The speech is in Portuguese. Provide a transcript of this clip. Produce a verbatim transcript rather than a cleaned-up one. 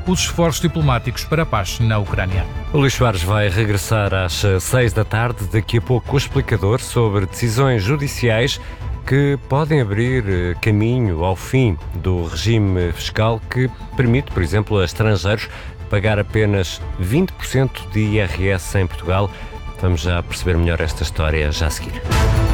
os esforços diplomáticos para a paz na Ucrânia. O Luís Soares vai regressar às seis da tarde, daqui a pouco o explicador sobre decisões judiciais que podem abrir caminho ao fim do regime fiscal que permite, por exemplo, a estrangeiros pagar apenas vinte por cento de I R S em Portugal. Vamos já perceber melhor esta história já a seguir.